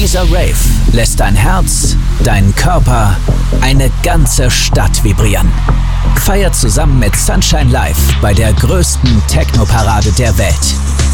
Dieser Rave lässt dein Herz, deinen Körper, eine ganze Stadt vibrieren. Feiert zusammen mit Sunshine Live bei der größten Techno-Parade der Welt.